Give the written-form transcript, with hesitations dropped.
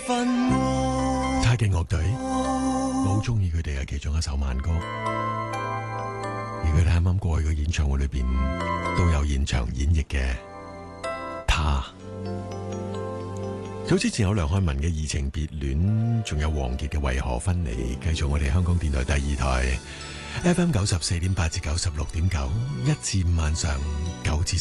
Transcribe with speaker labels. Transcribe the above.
Speaker 1: 他嘅樂隊，我好中意佢哋嘅其中一首慢歌，而佢哋啱啱過去嘅演唱會裏邊都有現場演繹嘅他。早之前有梁漢文嘅《移情別戀》，仲有王傑嘅《為何分離》，繼續我哋香港電台第二台 FM 94.8至96.9，1至5晚上9至10。